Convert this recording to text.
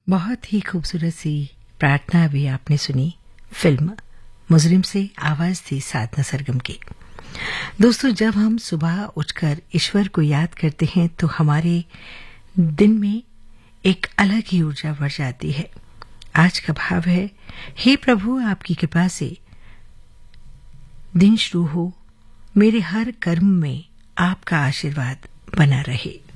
बहुत ही खूबसूरत सी प्रार्थना भी आपने सुनी। फिल्म मुजरिम से आवाज थी साधना सरगम की। दोस्तों, जब हम सुबह उठकर ईश्वर को याद करते हैं तो हमारे दिन में एक अलग ही ऊर्जा बढ़ जाती है। आज का भाव है, हे प्रभु, आपकी कृपा से दिन शुरू हो, मेरे हर कर्म में आपका आशीर्वाद बना रहे।